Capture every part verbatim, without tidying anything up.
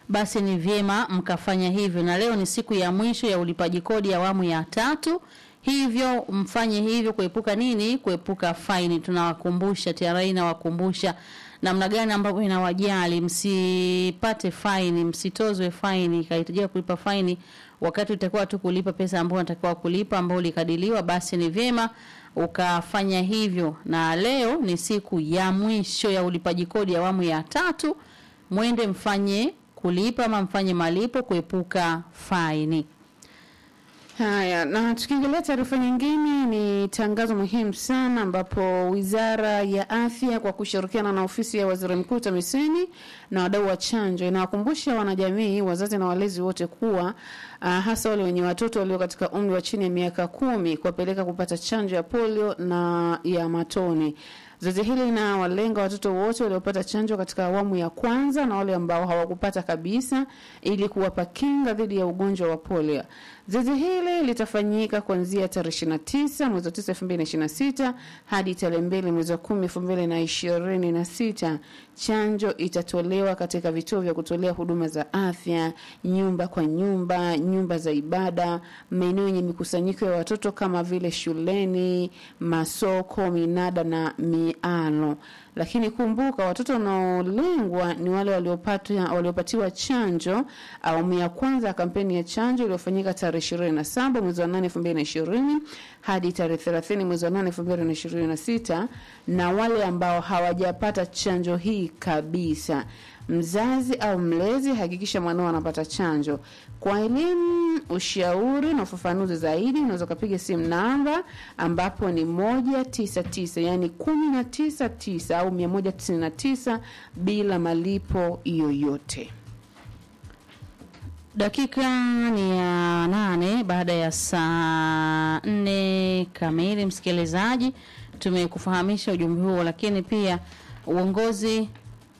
basi ni vyema mkafanya hivyo. Na leo ni siku ya mwisho ya ulipaji kodi ya awamu ya tatu. Hivyo mfanye hivyo kuepuka nini? Kuepuka faini. Tunawakumbusha, T R A inawakumbusha namna gani ambapo inawajali, msipate faini, msitozwe faini, kahitajia kulipa faini wakati utakuwa tu kulipa pesa ambayo unatakiwa kulipa ambayo ulikadiliwa. Basi ni vyema ukafanya hivyo. Na leo ni siku ya mwisho ya ulipaji kodi ya awamu ya tatu. Mwende mfanye kulipa ama mfanye malipo kuepuka faini. Haya, na tukiangalia taarifa nyingine ni tangazo muhimu sana ambapo Wizara ya Afya kwa kushirikiana na ofisi ya Waziri Mkuu TAMISEMI na wadau wa chanjo inawakumbusha wanajamii, wazazi na walezi wote kuwa uh, hasa wale wenye watoto walio katika umri wa chini ya miaka kumi kuwapeleka kupata chanjo ya polio na ya matone. Zoezi hili linawalenga watoto wote waliopata chanjo katika awamu ya kwanza na wale ambao hawakupata kabisa ili kuwapa kinga dhidi ya ugonjwa wa polio. Zoezi hili litafanyika kuanzia tarehe ishirini na tisa mwezi wa tisa elfu mbili na ishirini na sita hadi tarehe mbili mwezi wa kumi elfu mbili na ishirini na sita. Chanjo itatolewa katika vituo vya kutolea huduma za afya, nyumba kwa nyumba, nyumba za ibada, maeneo yenye mikusanyiko ya watoto kama vile shuleni, masoko, minada na mialo. Lakini kumbuka watoto wanaolengwa ni wale waliopata waliopatiwa chanjo awamu ya kwanza ya kampeni ya chanjo iliyofanyika tarehe ishirini na saba mwezi wa nane elfu mbili na ishirini hadi tarehe thelathini mwezi wa nane elfu mbili na ishirini na sita, na wale ambao hawajapata chanjo hii kabisa. Mzazi au mlezi hakikisha mwanao anapata chanjo. Kwa elimu, ushauri na ufafanuzi zaidi unaweza kupiga simu namba ambapo ni moja tisa tisa yani kumi na tisa tisa au mia moja tisini na tisa bila malipo yoyote. Dakika ni ya nane baada ya saa nne kamili. Msikilizaji, tumekufahamisha ujumbe huo, lakini pia uongozi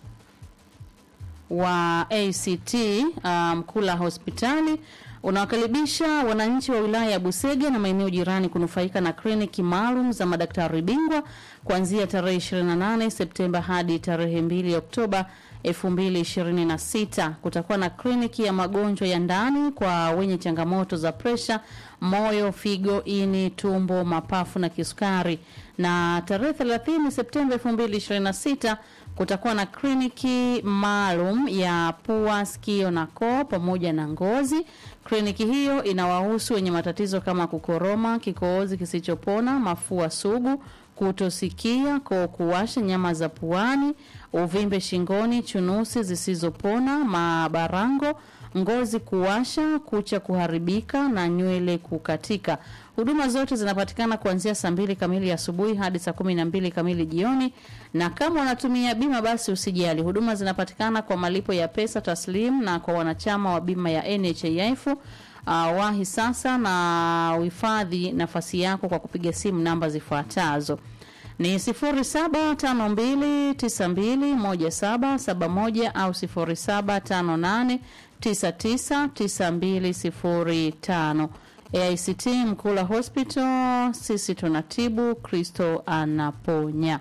wa A C T Mkula um, hospitali unawakaribisha wananchi wa wilaya ya Busega na maeneo jirani kunufaika na kliniki maalum za madaktari bingwa kuanzia tarehe ishirini na nane Septemba hadi tarehe mbili Oktoba elfu mbili ishirini na sita. Kutakuwa na kliniki ya magonjwa ya ndani kwa wenye changamoto za presha, moyo, figo, ini, tumbo, mapafu na kisukari. Na tarehe thelathini Septemba elfu mbili ishirini na sita kutakuwa na kliniki maalum ya pua, sikio na koo pamoja na ngozi. Kliniki hiyo inawahusu wenye matatizo kama kukoroma, kikohozi kisichopona, mafua sugu, kutosikia, koo kuwasha, nyama za puani, uvimbe shingoni, chunusi zisizopona, mabarango, ngozi kuwasha, kucha kuharibika na nywele kukatika. Huduma zote zinapatikana kuanzia saa mbili kamili asubuhi hadi saa kumi na mbili kamili jioni. Na kama unatumia bima basi usijali. Huduma zinapatikana kwa malipo ya pesa taslim, na kwa wanachama wa bima ya N H I F uh, wahi sasa na uhifadhi nafasi yako kwa kupiga simu namba zifuatazo. Ni sifuri saba tano mbili tisa mbili moja saba saba moja au sifuri saba tano nane tisa tisa tisa mbili sifuri tano. A I C T Mkula Hospital, sisi tunatibu, Kristo anaponya.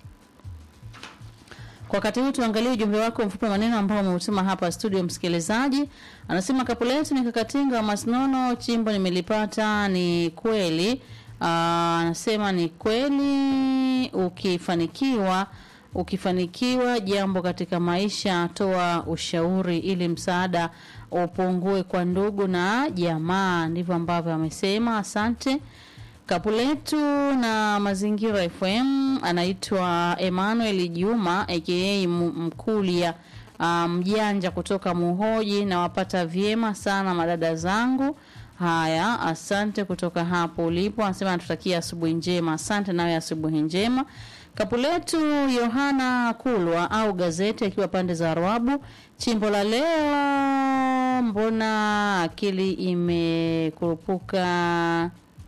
Kwa wakati huu tuangalie ujumbe wako mfupi maneno ambao umeutuma hapa studio. Msikilizaji anasema Kapuleti Mikakatinga wa Masnono, chimbo nimelipata ni kweli. Anasema ni kweli, ukifanikiwa ukifanikiwa jambo katika maisha toa ushauri ili msaada upungue kwa ndugu na jamaa. Ndivyo ambavyo amesema. Asante Kapuletu na Mazingira F M. Anaitwa Emmanuel Juma aka Mkulia mjanja um, kutoka Muhoji, na wapata vyema sana madada zangu. Haya, asante kutoka hapo ulipo. Anasema anatutakia asubuhi njema. Asante nawe asubuhi njema. Kapuletu Yohana Kulwa au Gazeti akiwa pande za Arwabu, chimbo la leo mbona akili imekurupuka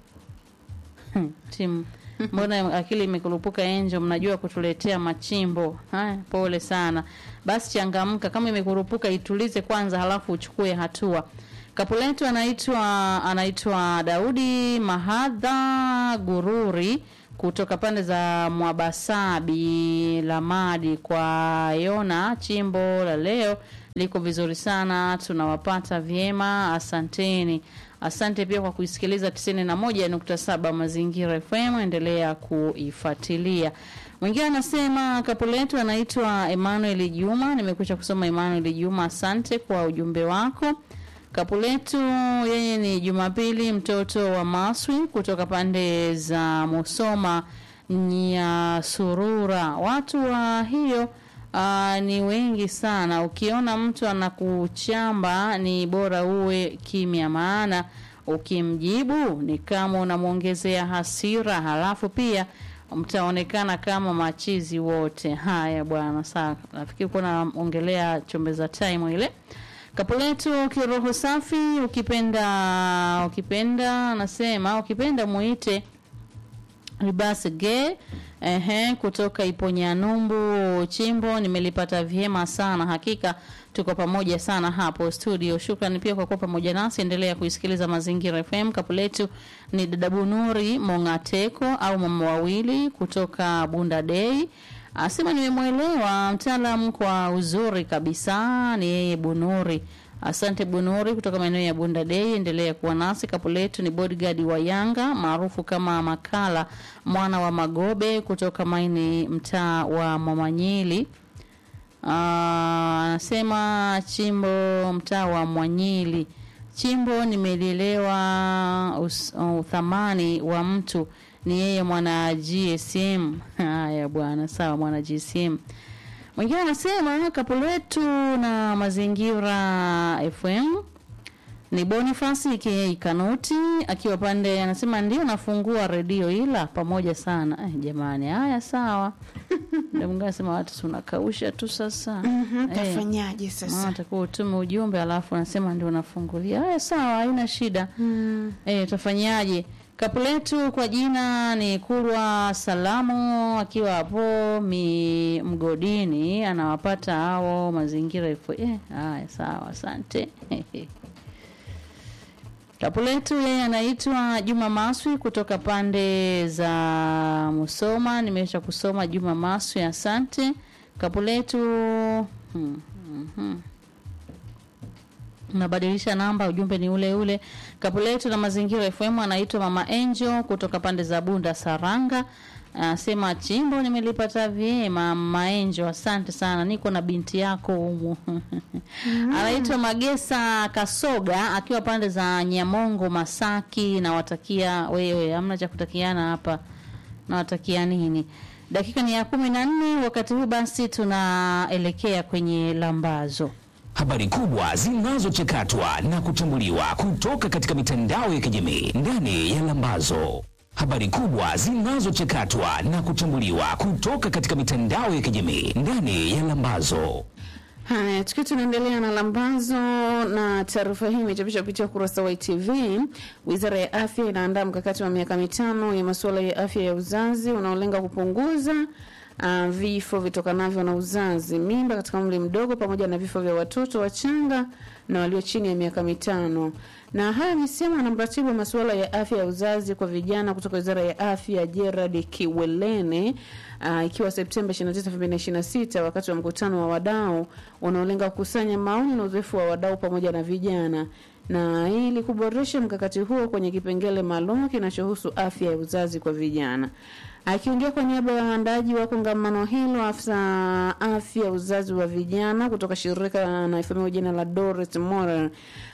Tim mbona akili imekurupuka Enjo, mnajua kutuletea machimbo. Haya, pole sana. Basi changamka, kama imekurupuka itulize kwanza halafu uchukue hatua. Kapuletu anaitwa anaitwa Daudi Mahadha Gururi kutoka pande za Mwabasabi Lamadi. Kwa Yona, chimbo la leo liko vizuri sana, tunawapata vyema, asanteni. Asante pia kwa kuisikiliza tisini na moja nukta saba Mazingira F M, endelea kuifuatilia. Mwingine anasema kapu letu anaitwa Emmanuel Juma, nimekuja kusoma Emmanuel Juma, asante kwa ujumbe wako. Kapu letu yeye ni Jumapili mtoto wa Maswi kutoka pande za Musoma Nyasurura. Watu wa hiyo Uh, ni wengi sana. Ukiona mtu anakuchamba ni bora uwe kimya, maana ukimjibu ni kama unamuongezea hasira, halafu pia mtaonekana kama machizi wote. Haya bwana, sawa. Nafikiri kuna ongelea chombe za time ile. Kapuletu kiroho safi, ukipenda ukipenda anasema ukipenda muite Ribase Ge, ehe, kutoka Iponyanumbu Chimbo. Nimelipata vyema sana, hakika tuko pamoja sana hapo studio. Shukrani pia kwa kuwa pamoja nasi, endelea kuisikiliza Mazingira F M. Kapuletu ni dada Bunuri Mongateko au mama wawili kutoka Bunda Day. Asema nimemuelewa, mtaalamu kwa uzuri kabisa, ni yeye Bunuri. Asante Bunuri kutoka maeneo ya Bunda Day, endelea kuwa nasi. Kapuletu ni bodyguard wa Yanga maarufu kama Makala mwana wa Magobe kutoka maini mtaa wa Mamanyili. Anasema Chimbo mtaa wa Mwanyili. Chimbo nimelelewa uthamani wa mtu ni yeye mwana G S M. Haya bwana, sawa mwana G S M. Mwingine anasema Kapuletu na Mazingira F M ni Boniface K Kanuti akiwa pande, anasema ndio nafungua redio ila pamoja sana. Eh, jamani, haya sawa. Ndio mngasema watu tunakausha tu sasa. Mhm, eh, tafanyaje sasa? Atakuwa utume ujumbe alafu anasema ndio nafungulia. Haya sawa, haina shida. Mm. Eh, tafanyaje? Kapuletu kwa jina ni Kulwa Salamu akiwa hapo mi mgodini, anawapata hao Mazingira F M. Eh, haya sawa, asante. Kapuletu yeye anaitwa Juma Maswi kutoka pande za Musoma. Nimesha kusoma Juma Maswi, asante. Kapuletu hmm, hmm. Nabadilisha namba, ujumbe ni ule ule. Kapuletu na Mazingira F M anaitwa Mama Angel kutoka pande za Bunda Saranga. Anasema Chimbo nimelipata vyema Mama Angel, asante sana, niko na binti yako humu. Mm-hmm. Anaitwa Magesa Kasoga akiwa pande za Nyamongo Masaki, na watakia wewe, hamna cha kutakiana hapa. Na watakia nini? Dakika ni ya kumi na nne, wakati huu basi tunaelekea kwenye lambazo. Habari kubwa zinazochakatwa na kuchambuliwa kutoka katika mitandao ya kijamii ndani ya Lambazo. Habari kubwa zinazochakatwa na kuchambuliwa kutoka katika mitandao ya kijamii ndani ya Lambazo. Haya, tukiwa tunaendelea na Lambazo, na taarifa hii imechapishwa kupitia kurasa wa I T V. Wizara ya Afya inaandaa mkakati wa miaka mitano ya masuala ya afya ya uzazi unaolenga kupunguza Uh, vifo vitokanavyo na uzazi, mimba katika umri mdogo, pamoja na vifo vya watoto wachanga na walio chini ya miaka mitano. Na haya amesema na mratibu wa masuala ya afya ya uzazi kwa vijana kutoka Wizara ya Afya Gerard Kiwelene, uh, ikiwa Septemba ishirini na tisa elfu mbili na ishirini na sita, wakati wa mkutano wa wadau unaolenga kukusanya maoni na uzoefu wa wadau pamoja na vijana, na ili kuboresha mkakati huo kwenye kipengele maalum kinachohusu afya ya uzazi kwa vijana. Akiongea kwa niaba ya waandaji wa kongamano hilo, afisa afya uzazi wa vijana kutoka shirika na ifamiwa jina la Doris Moral,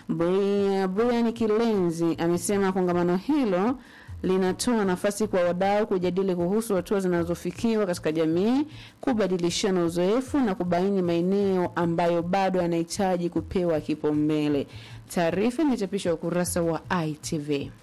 Brian Kilenzi, amesema kongamano hilo linatoa nafasi kwa wadau kujadili kuhusu hatua zinazofikiwa katika jamii, kubadilishana uzoefu na kubaini maeneo ambayo bado yanahitaji kupewa kipaumbele. Taarifa imechapishwa ukurasa wa I T V.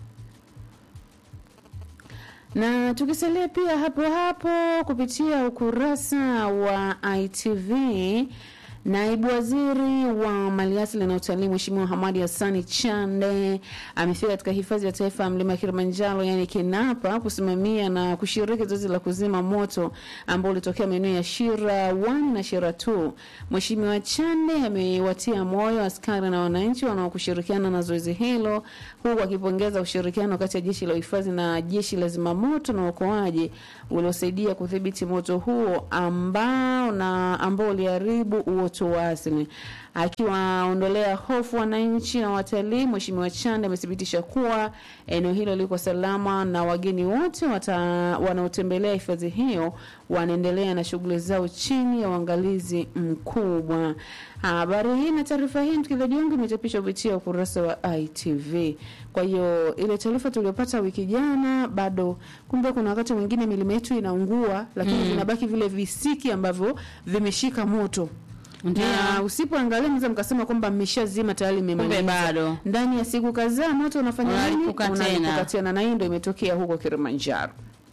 Na tukisalia pia hapo hapo kupitia ukurasa wa I T V, naibu waziri wa maliasili na utalii Mheshimiwa Hamadi Hassani Chande amefika katika hifadhi ya taifa ya Mlima Kilimanjaro yani Kenapa kusimamia na kushiriki zoezi la kuzima moto ambao ulitokea maeneo ya Shira one na Shira two. Mheshimiwa Chande amewatia moyo askari na wananchi wanaokushirikiana na zoezi hilo, huku akipongeza ushirikiano kati ya jeshi la uhifadhi na jeshi la zimamoto na uokoaji uliosaidia kudhibiti moto huo ambao na ambao uliharibu uoto wa asili. Akiwaondolea hofu wananchi na watalii, Mheshimiwa Chande amethibitisha kuwa eneo hilo liko salama na wageni wote wanaotembelea hifadhi hiyo wanaendelea na shughuli zao chini ya uangalizi mkubwa. Habari hii na taarifa hii msikilizaji wangu imechapishwa kupitia ukurasa wa I T V. Kwa hiyo ile taarifa tuliyopata wiki jana bado, kumbe kuna wakati mwingine milima yetu inaungua lakini mm. vinabaki vile visiki ambavyo vimeshika moto. Ndio usipoangalia mnaweza mkasema kwamba mmeshazima tayari mmemaliza. Bado ndani ya siku kadhaa moto unafanya nini? Unalipuka tena, na hii ndio imetokea huko Kilimanjaro.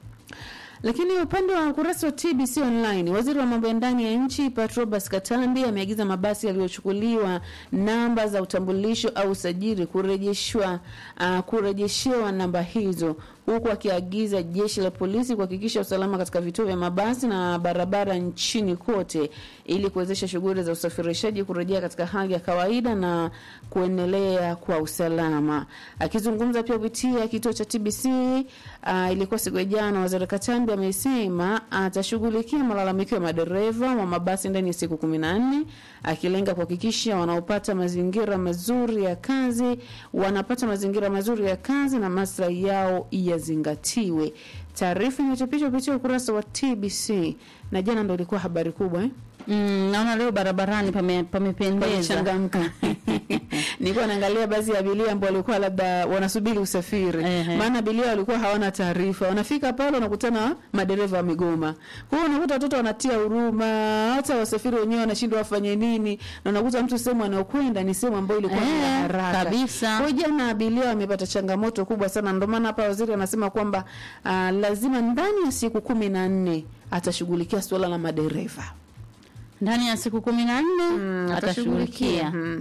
Lakini upande wa ukurasa wa T B C Online, waziri wa mambo ya ndani ya nchi Patrobas Katambi ameagiza mabasi yaliyochukuliwa namba za utambulisho au usajili kurejeshwa uh, kurejeshewa namba hizo, huku akiagiza jeshi la polisi kuhakikisha usalama katika vituo vya mabasi na barabara nchini kote ili kuwezesha shughuli za usafirishaji kurejea katika hali ya kawaida na kuendelea kwa usalama. Akizungumza pia kupitia kituo cha T B C uh, ilikuwa siku ya jana, waziri Katambi amesema atashughulikia malalamiko ya madereva wa mabasi ndani ya siku kumi na nne, akilenga kuhakikisha wanaopata mazingira mazuri ya kazi wanapata mazingira mazuri ya kazi na maslahi yao yazingatiwe. Taarifa imechapishwa kupitia ukurasa wa T B C na jana ndio ilikuwa habari kubwa eh. Mm, naona leo barabarani pame pamependeza. Changamka. Nilikuwa naangalia baadhi ya abiria ambao walikuwa labda wanasubiri usafiri. Ehe. Maana abiria walikuwa hawana taarifa. Wanafika pale wanakutana madereva wamegoma. Kwa hiyo unakuta watoto wanatia huruma, hata wasafiri wenyewe wanashindwa wafanye nini. Na unakuta mtu sehemu anayokwenda ni sehemu ambayo ilikuwa ni Eh, haraka. kabisa. Kwa hiyo jana abiria wamepata changamoto kubwa sana. Ndio maana hapa waziri anasema kwamba uh, lazima ndani ya siku kumi na nne atashughulikia swala la madereva. Ndani ya siku kumi na nne Mm, atashughulikia. Hmm.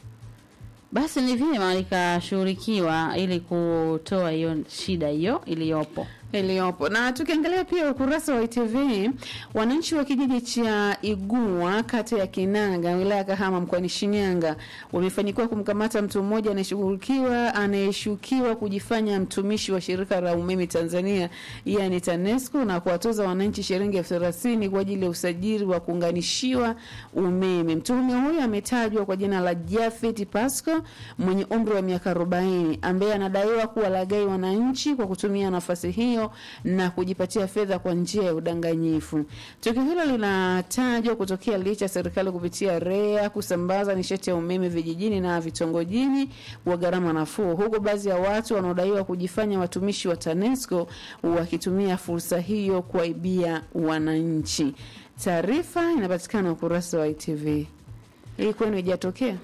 Basi ni vyema ikashughulikiwa ili kutoa hiyo shida hiyo iliyopo. Iliyopo. Na tukiangalia pia ukurasa wa I T V, wananchi wa kijiji cha Igua kata ya Kinanga wilaya ya Kahama mkoani Shinyanga wamefanikiwa kumkamata mtu mmoja anayeshughulikiwa anayeshukiwa kujifanya mtumishi wa shirika la umeme Tanzania yani TANESCO na kuwatoza wananchi shilingi elfu thelathini kwa ajili ya usajili wa kuunganishiwa umeme. Mtuhumiwa huyo ametajwa kwa jina la Jafet Pasco mwenye umri wa miaka arobaini ambaye anadaiwa kuwalaghai wananchi kwa kutumia nafasi hiyo na kujipatia fedha kwa njia ya udanganyifu. Tukio hilo linatajwa kutokea licha serikali kupitia REA kusambaza nishati ya umeme vijijini na vitongojini kwa gharama nafuu, huko baadhi ya watu wanaodaiwa kujifanya watumishi wa TANESCO wakitumia fursa hiyo kuwaibia wananchi. Taarifa inapatikana ukurasa wa I T V. Hii kwani hajatokea?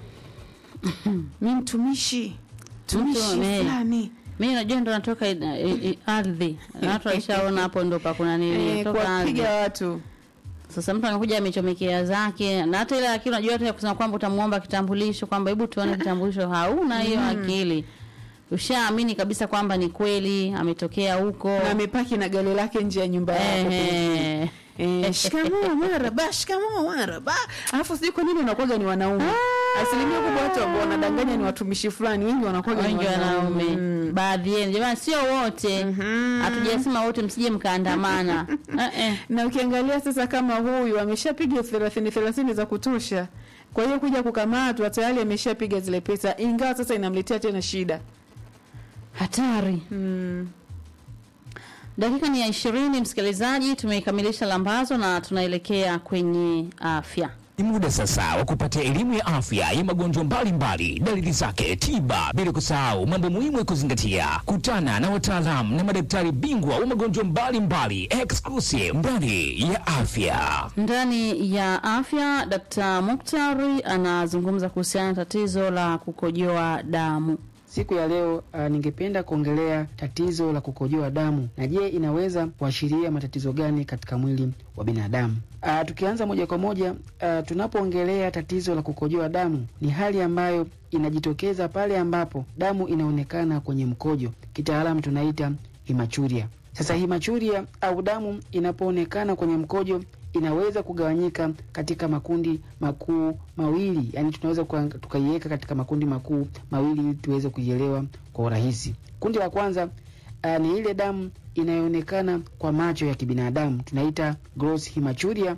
Mimi mtumishi tumishi fulani. Mimi najua ndo natoka ardhi. Na watu walishaona hapo ndo pa kuna nini e, toka ardhi. Kupiga watu. Sasa mtu anakuja amechomekea zake na hata ile akili unajua hata kusema kwamba utamuomba kitambulisho kwamba hebu tuone kitambulisho, hauna hiyo mm. akili. Ushaamini kabisa kwamba ni kweli ametokea huko na amepaki na gari lake nje ya nyumba yako. Eh eh shikamoo mara ba shikamoo mara ba. Alafu sio kwa nini unakuwa ni wanaume. Ah. Asilimia kubwa watu ambao wanadanganya ni watumishi fulani, wengi wanakuwa ni wanaume. Mm. Baadhi yenu jamani, sio wote. Hatujasema mm-hmm. wote msije mkaandamana. eh. Na ukiangalia sasa kama huyu ameshapiga thelathini thelathini za kutosha. Kwa hiyo kuja kukamatwa tayari ameshapiga zile pesa, ingawa sasa inamletea tena shida. Hatari. Mm. Dakika ni ya ishirini msikilizaji, tumekamilisha lambazo na tunaelekea kwenye afya. Ni muda sasa wa kupata elimu ya afya ya magonjwa mbalimbali, dalili zake, tiba, bila kusahau mambo muhimu ya kuzingatia. Kutana na wataalamu na madaktari bingwa wa magonjwa mbalimbali exclusive ndani ya afya. Ndani ya afya, Daktari Muktari anazungumza kuhusiana na tatizo la kukojoa damu. Siku ya leo uh, ningependa kuongelea tatizo la kukojoa damu na je, inaweza kuashiria matatizo gani katika mwili wa binadamu. Uh, tukianza moja kwa moja, uh, tunapoongelea tatizo la kukojoa damu ni hali ambayo inajitokeza pale ambapo damu inaonekana kwenye mkojo. Kitaalamu tunaita hematuria. Sasa hematuria au damu inapoonekana kwenye mkojo inaweza kugawanyika katika makundi makuu mawili, yani tunaweza tukaiweka katika makundi makuu mawili ili tuweze kuielewa kwa urahisi. Kundi la kwanza uh, ni ile damu inayoonekana kwa macho ya kibinadamu, tunaita gross hematuria.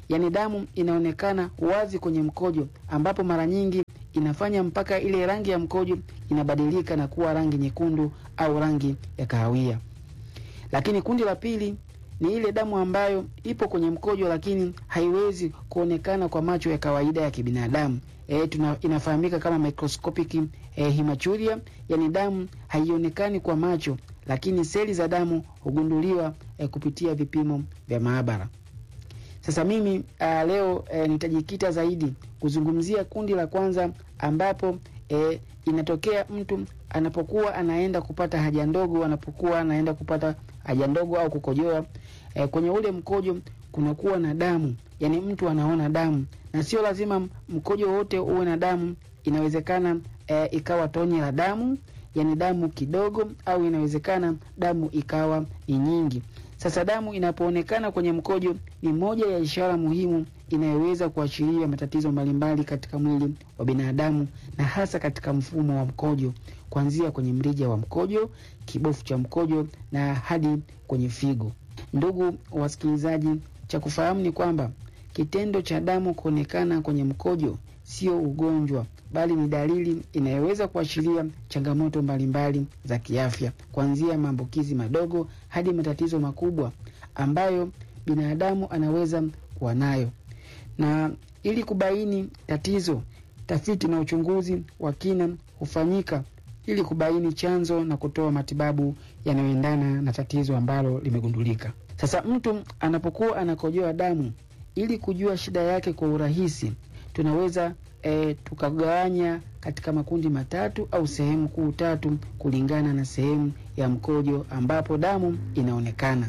yaani damu inaonekana wazi kwenye mkojo, ambapo mara nyingi inafanya mpaka ile rangi ya mkojo inabadilika na kuwa rangi nyekundu au rangi ya kahawia. Lakini kundi la pili ni ile damu ambayo ipo kwenye mkojo lakini haiwezi kuonekana kwa macho ya kawaida ya kibinadamu. E, tuna, inafahamika kama microscopic e, hematuria, yani damu haionekani kwa macho lakini seli za damu hugunduliwa e, kupitia vipimo vya maabara. Sasa mimi a, leo e, nitajikita zaidi kuzungumzia kundi la kwanza, ambapo e, inatokea mtu anapokuwa anaenda kupata haja ndogo, anapokuwa anaenda kupata haja ndogo au kukojoa, e, kwenye ule mkojo kunakuwa na damu, yani mtu anaona damu, na sio lazima mkojo wote uwe na damu. Inawezekana e, ikawa tone la damu, yani damu kidogo, au inawezekana damu ikawa ni nyingi. Sasa damu inapoonekana kwenye mkojo ni moja ya ishara muhimu inayoweza kuashiria matatizo mbalimbali katika mwili wa binadamu, na hasa katika mfumo wa mkojo, kuanzia kwenye mrija wa mkojo, kibofu cha mkojo na hadi kwenye figo. Ndugu wasikilizaji, cha kufahamu ni kwamba kitendo cha damu kuonekana kwenye mkojo sio ugonjwa, bali ni dalili inayoweza kuashiria changamoto mbalimbali za kiafya, kuanzia maambukizi madogo hadi matatizo makubwa ambayo binadamu anaweza kuwa nayo. Na ili kubaini tatizo, tafiti na uchunguzi wa kina hufanyika ili kubaini chanzo na kutoa matibabu yanayoendana na tatizo ambalo limegundulika. Sasa mtu anapokuwa anakojoa damu, ili kujua shida yake kwa urahisi, tunaweza e, tukagawanya katika makundi matatu au sehemu kuu tatu kulingana na sehemu ya mkojo ambapo damu inaonekana.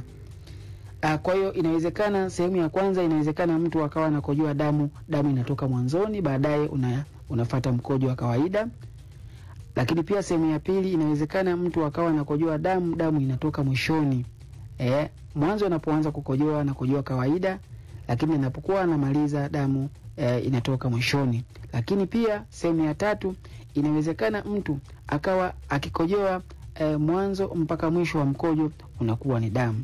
A, kwa hiyo inawezekana sehemu ya kwanza, inawezekana mtu akawa anakojoa damu, damu inatoka mwanzoni, baadaye una, unafuata mkojo wa kawaida. Lakini pia sehemu ya pili, inawezekana mtu akawa anakojoa damu, damu inatoka mwishoni. Eh, mwanzo anapoanza kukojoa anakojoa kawaida, lakini anapokuwa anamaliza damu e, inatoka mwishoni. Lakini pia sehemu ya tatu, inawezekana mtu akawa akikojoa e, mwanzo mpaka mwisho wa mkojo unakuwa ni damu.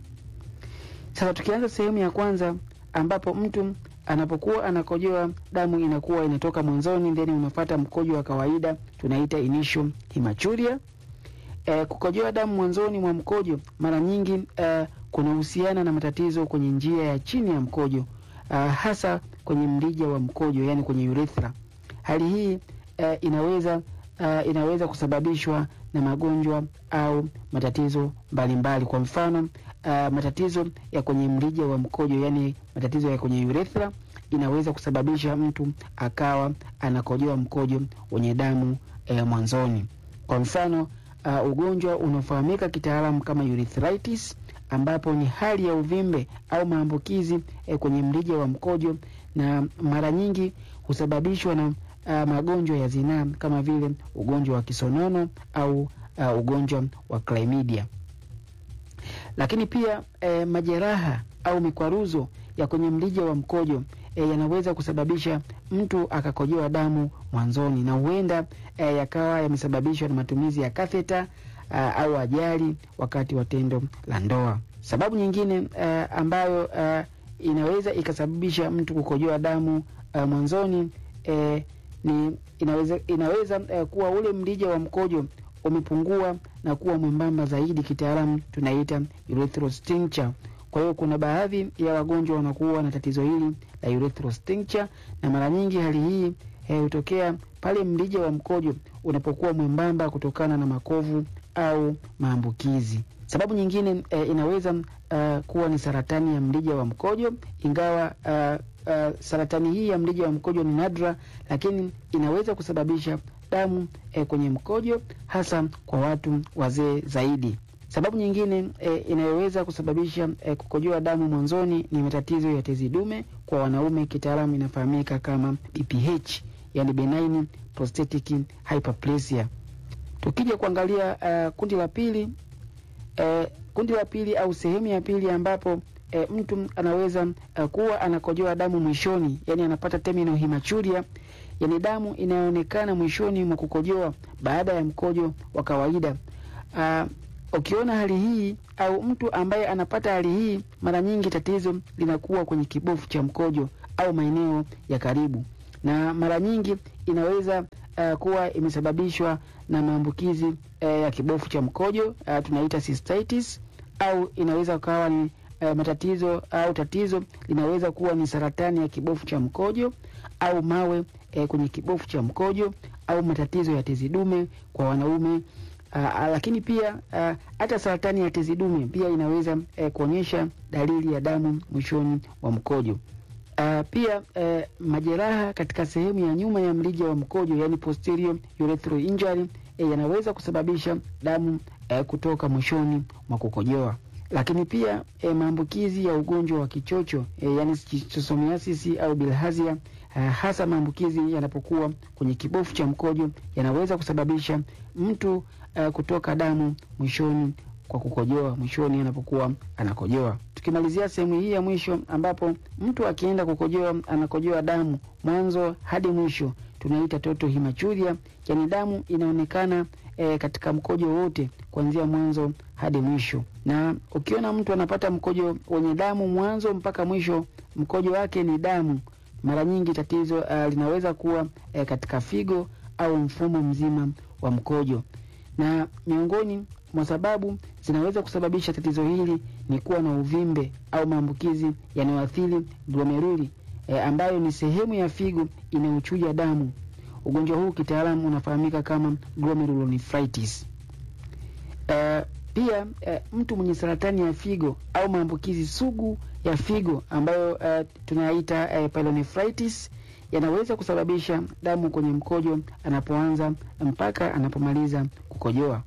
Sasa tukianza sehemu ya kwanza, ambapo mtu anapokuwa anakojoa damu inakuwa inatoka mwanzoni, then unafuata mkojo wa kawaida, tunaita initial hematuria. E, kukojoa damu mwanzoni mwa mkojo mara nyingi e, kunahusiana na matatizo kwenye njia ya chini ya mkojo, e, hasa kwenye mrija wa mkojo, yani kwenye urethra. Hali hii e, inaweza e, inaweza kusababishwa na magonjwa au matatizo mbalimbali. Kwa mfano, e, matatizo ya kwenye mrija wa mkojo, yani matatizo ya kwenye urethra, inaweza kusababisha mtu akawa anakojoa mkojo wenye damu e, mwanzoni. Kwa mfano, Uh, ugonjwa unaofahamika kitaalamu kama urethritis, ambapo ni hali ya uvimbe au maambukizi eh, kwenye mrija wa mkojo, na mara nyingi husababishwa na uh, magonjwa ya zinaa kama vile ugonjwa wa kisonono au uh, ugonjwa wa chlamydia. Lakini pia eh, majeraha au mikwaruzo ya kwenye mrija wa mkojo E, yanaweza kusababisha mtu akakojoa damu mwanzoni, na huenda e, yakawa yamesababishwa na matumizi ya katheta a, au ajali wakati wa tendo la ndoa. Sababu nyingine a, ambayo a, inaweza ikasababisha mtu kukojoa damu a, mwanzoni e, ni inaweza inaweza a, kuwa ule mrija wa mkojo umepungua na kuwa mwembamba zaidi, kitaalamu tunaita urethral stricture. Kwa hiyo kuna baadhi ya wagonjwa wanakuwa na tatizo hili la urethral stricture, na mara nyingi hali hii hutokea pale mrija wa mkojo unapokuwa mwembamba kutokana na makovu au maambukizi. Sababu nyingine e, inaweza uh, kuwa ni saratani ya mrija wa mkojo, ingawa uh, uh, saratani hii ya mrija wa mkojo ni nadra, lakini inaweza kusababisha damu e, kwenye mkojo, hasa kwa watu wazee zaidi. Sababu nyingine e, inayoweza kusababisha e, kukojoa damu mwanzoni ni matatizo ya tezi dume kwa wanaume, kitaalamu inafahamika kama B P H, yani benign prostatic hyperplasia. Tukija kuangalia uh, kundi la pili, uh, kundi la pili au sehemu ya pili, ambapo uh, mtu anaweza uh, kuwa anakojoa damu mwishoni, yani anapata terminal hematuria, yani damu inayoonekana mwishoni mwa kukojoa baada ya mkojo wa kawaida. Uh, ukiona hali hii au mtu ambaye anapata hali hii, mara nyingi tatizo linakuwa kwenye kibofu cha mkojo au maeneo ya karibu, na mara nyingi inaweza uh, kuwa imesababishwa na maambukizi uh, ya kibofu cha mkojo, uh, tunaita cystitis, au inaweza kuwa ni uh, matatizo au tatizo linaweza kuwa ni saratani ya kibofu cha mkojo au mawe uh, kwenye kibofu cha mkojo au matatizo ya tezi dume kwa wanaume. Uh, lakini pia uh, hata saratani ya tezi dume pia inaweza uh, kuonyesha dalili ya damu mwishoni wa mkojo. Uh, pia uh, majeraha katika sehemu ya nyuma ya mrija wa mkojo, yani posterior urethral injury, uh, yanaweza kusababisha damu uh, kutoka mwishoni mwa kukojoa. Lakini pia uh, maambukizi ya ugonjwa wa kichocho, uh, yani schistosomiasis au bilharzia, uh, hasa maambukizi yanapokuwa kwenye kibofu cha mkojo, yanaweza kusababisha mtu uh, kutoka damu mwishoni kwa kukojoa, mwishoni anapokuwa anakojoa. Tukimalizia sehemu hii ya mwisho, ambapo mtu akienda kukojoa anakojoa damu mwanzo hadi mwisho, tunaita total hematuria, yani damu inaonekana e, katika mkojo wote kuanzia mwanzo hadi mwisho. Na ukiona mtu anapata mkojo wenye damu mwanzo mpaka mwisho, mkojo wake ni damu, mara nyingi tatizo uh, linaweza kuwa e, katika figo au mfumo mzima wa mkojo. Na miongoni mwa sababu zinaweza kusababisha tatizo hili ni kuwa na uvimbe au maambukizi yanayoathiri glomeruli, e, ambayo ni sehemu ya figo inayochuja damu. Ugonjwa huu kitaalamu unafahamika kama glomerulonephritis. E, pia e, mtu mwenye saratani ya figo au maambukizi sugu ya figo ambayo e, tunaita e, pyelonephritis yanaweza kusababisha damu kwenye mkojo anapoanza mpaka anapomaliza kukojoa.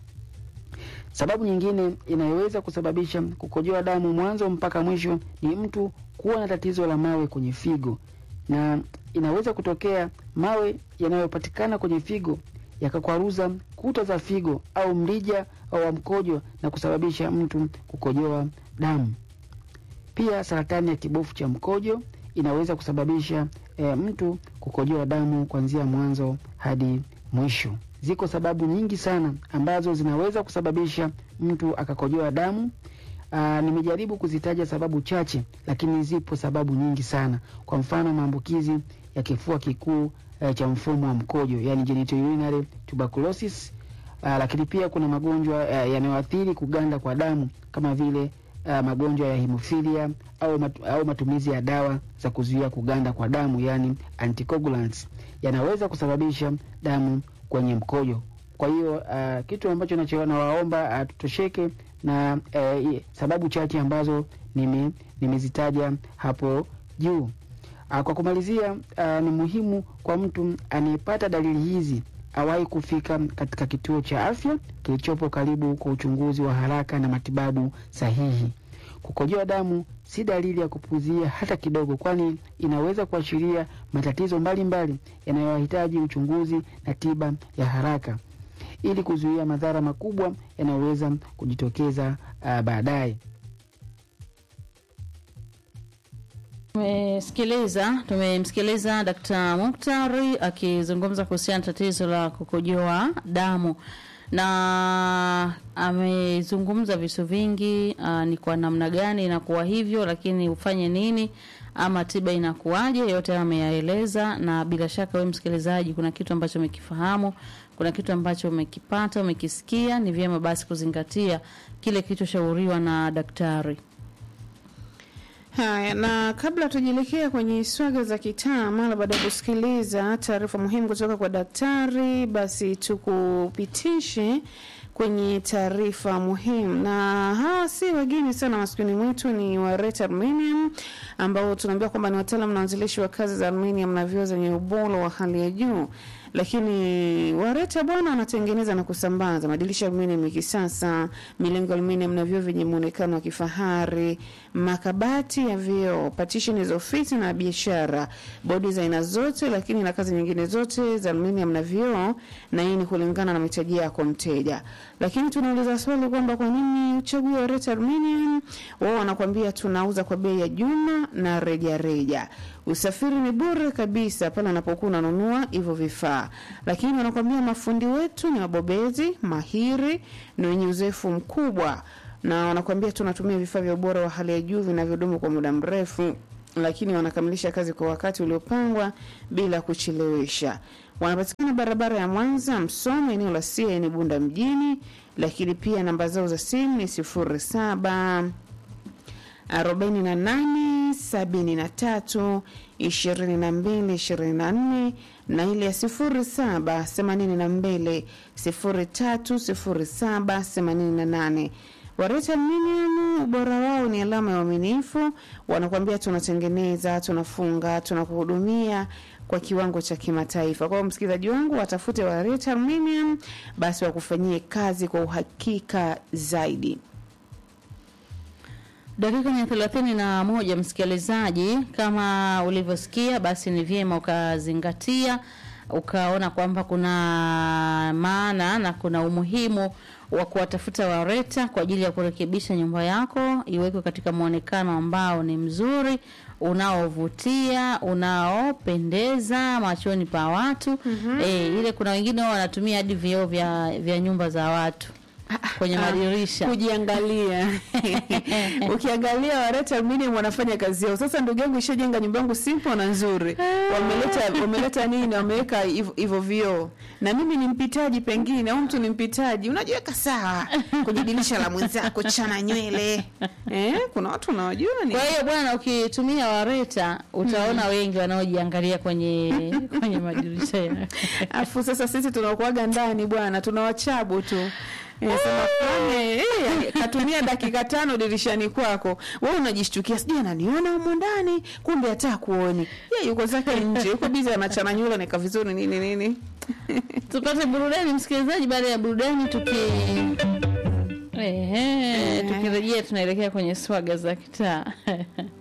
Sababu nyingine inayoweza kusababisha kukojoa damu mwanzo mpaka mwisho ni mtu kuwa na tatizo la mawe kwenye figo, na inaweza kutokea mawe yanayopatikana kwenye figo yakakwaruza kuta za figo au mrija wa mkojo na kusababisha mtu kukojoa damu. Pia saratani ya kibofu cha mkojo inaweza kusababisha e, mtu kukojoa damu kuanzia mwanzo hadi mwisho. Ziko sababu nyingi sana ambazo zinaweza kusababisha mtu akakojoa damu. Aa, nimejaribu kuzitaja sababu chache, lakini zipo sababu nyingi sana. Kwa mfano, maambukizi ya kifua kikuu e, cha mfumo wa mkojo, yani genitourinary tuberculosis. Aa, lakini pia kuna magonjwa e, yanayoathiri kuganda kwa damu kama vile Uh, magonjwa ya hemophilia au, mat, au matumizi ya dawa za kuzuia kuganda kwa damu, yani anticoagulants, yanaweza kusababisha damu kwenye mkojo. Kwa hiyo uh, kitu ambacho nachowaomba uh, tutosheke na uh, sababu chache ambazo nime nimezitaja hapo juu. Uh, kwa kumalizia, uh, ni muhimu kwa mtu anayepata dalili hizi awahi kufika katika kituo cha afya kilichopo karibu kwa uchunguzi wa haraka na matibabu sahihi. Kukojoa damu si dalili ya kupuzia hata kidogo, kwani inaweza kuashiria matatizo mbalimbali yanayohitaji uchunguzi na tiba ya haraka ili kuzuia madhara makubwa yanayoweza kujitokeza uh, baadaye. Tumesikiliza tumemsikiliza Daktari Muktari akizungumza kuhusiana na tatizo la kukojoa damu, na amezungumza vitu vingi, uh, ni kwa namna gani inakuwa hivyo, lakini ufanye nini ama tiba inakuaje, yote ameyaeleza. Na bila shaka wewe msikilizaji, kuna kitu ambacho umekifahamu, kuna kitu ambacho umekipata, umekisikia, ni vyema basi kuzingatia kile kilichoshauriwa na daktari. Haya, na kabla tujielekea kwenye swaga za kitaa, mara baada ya kusikiliza taarifa muhimu kutoka kwa daktari, basi tukupitishe kwenye taarifa muhimu. Na hawa si wageni sana maskini mwetu, ni Wareta Aluminium, ambao tunaambia kwamba ni wataalamu na wanzilishi wa kazi za aluminium na vioo zenye ubora wa hali ya juu. Lakini Wareta bwana anatengeneza na kusambaza madirisha ya aluminium ya kisasa, milango ya aluminium na vioo vyenye muonekano wa kifahari, makabati ya vioo, partition za ofisi na biashara, bodi za aina zote, lakini na kazi nyingine zote za aluminium na vioo, na hii ni kulingana na mahitaji yako mteja. Lakini tunauliza swali kwamba kwa nini uchague Wareta Aluminium? Wao wanakuambia tunauza kwa bei ya jumla na reja reja. Usafiri ni bure kabisa pale unapokuwa unanunua hivyo vifaa. Lakini wanakuambia mafundi wetu ni wabobezi, mahiri, na wenye uzoefu mkubwa. Na wanakuambia tunatumia vifaa vya ubora wa hali ya juu vinavyodumu kwa muda mrefu. lakini wanakamilisha kazi kwa wakati uliopangwa bila kuchelewesha. Wanapatikana barabara ya Mwanza Msoma, eneo la C N Bunda mjini, lakini pia namba zao za simu ni sifuri saba arobaini na nane sabini na tatu ishirini na mbili ishirini na nne na ile ya sifuri saba themanini na mbili sifuri tatu sifuri saba themanini na nane. Wareta Aluminium, ubora wao ni alama ya uaminifu. Wanakuambia tunatengeneza, tunafunga, tunakuhudumia kwa kiwango cha kimataifa. Kwa msikilizaji wangu, watafute Wareta Aluminium basi wakufanyie kazi kwa uhakika zaidi. Dakika ni thelathini na moja, msikilizaji, kama ulivyosikia basi ni vyema ukazingatia, ukaona kwamba kuna maana na kuna umuhimu wa kuwatafuta Wareta kwa ajili ya kurekebisha nyumba yako iwekwe katika muonekano ambao ni mzuri, unaovutia, unaopendeza machoni pa watu. Mm-hmm. Eh, ile kuna wengine wao wanatumia hadi vioo vya vya nyumba za watu kwenye madirisha kujiangalia. Ukiangalia Wareta Aluminium wanafanya kazi yao. Sasa ndugu yangu ishajenga nyumba yangu simple na nzuri. Wameleta wameleta nini? Wameweka hivyo vioo. Na mimi ni mpitaji pengine au mtu ni mpitaji. Unajiweka sawa kwenye dirisha la mwenzako, chana nywele. Eh, kuna watu unawajua ni. Kwa hiyo bwana, ukitumia Wareta utaona hmm. wengi wanaojiangalia kwenye kwenye madirisha yao. Afu sasa sisi tunakuaga ndani bwana, tunawachabu tu. Eh, sema fulani eh katumia dakika tano dirishani kwako. Wewe unajishtukia sije ananiona huko ndani, kumbe hata kuoni. Yeye yuko zake nje, yuko busy anachana nywele na ka vizuri nini nini. Tupate burudani msikilizaji, baada ya burudani tuki ehe tukirejea tunaelekea kwenye swaga za kitaa.